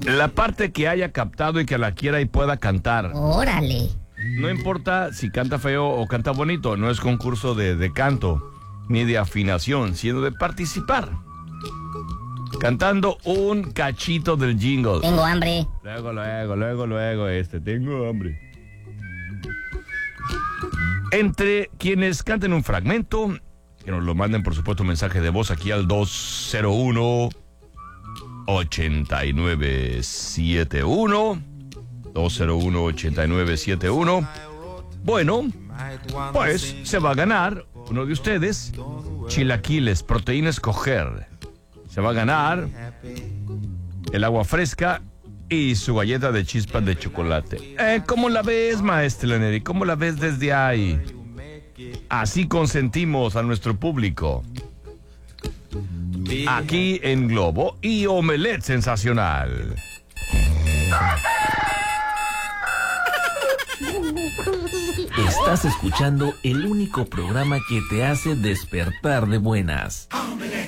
La parte que haya captado y que la quiera y pueda cantar. Órale. No importa si canta feo o canta bonito, no es concurso de canto, ni de afinación, sino de participar. Cantando un cachito del jingle. Tengo hambre. Luego, tengo hambre. Entre quienes canten un fragmento, que nos lo manden por supuesto un mensaje de voz aquí al 201-8971. 201-8971. Bueno, pues se va a ganar uno de ustedes chilaquiles, proteína escoger. Se va a ganar el agua fresca y su galleta de chispas de chocolate. ¿Cómo la ves, maestra Neri? ¿Cómo la ves desde ahí? Así consentimos a nuestro público. Aquí en Globo y Omelette Sensacional. Estás escuchando el único programa que te hace despertar de buenas.